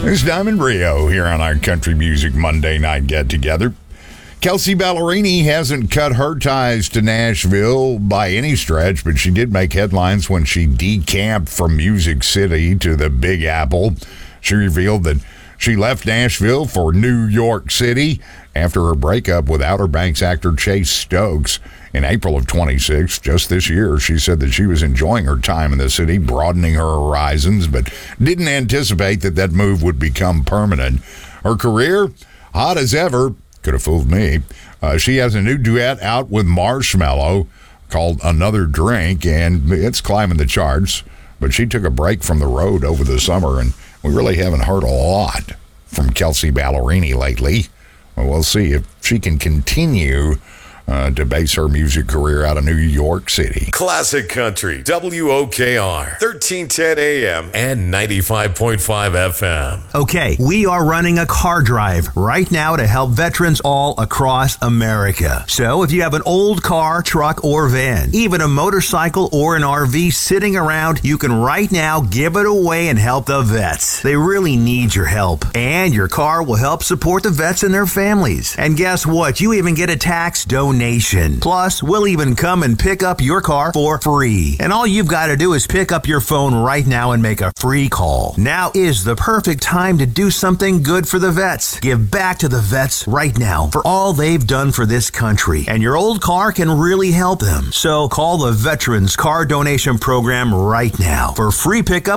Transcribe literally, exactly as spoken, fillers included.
There's Diamond Rio here on our Country Music Monday Night Get-Together. Kelsea Ballerini hasn't cut her ties to Nashville by any stretch, but she did make headlines when she decamped from Music City to the Big Apple. She revealed that she left Nashville for New York City after her breakup with Outer Banks actor Chase Stokes in April of twenty-six. Just this year, she said that she was enjoying her time in the city, broadening her horizons, but didn't anticipate that that move would become permanent. Her career, hot as ever, could have fooled me. Uh, she has a new duet out with Marshmello called Another Drink, and it's climbing the charts. But she took a break from the road over the summer, and we really haven't heard a lot from Kelsea Ballerini lately. Well, we'll see if she can continue uh, to base her music career out of New York City. Classic Country, W O K R, thirteen ten A M and ninety-five point five F M. Okay, we are running a car drive right now to help veterans all across America. So if you have an old car, truck, or van, even a motorcycle or an R V sitting around, you can right now give it away and help the vets. They really need your help. And your car will help support the vets and their families. And guess what? You even get a tax donation. Plus, we'll even come and pick up your car for free. And all you've got to do is pick up your phone right now and make a free call. Now is the perfect time to do something good for the vets. Give back to the vets right now for all they've done for this country. And your old car can really help them. So call the Veterans Car Donation Program right now for free pickup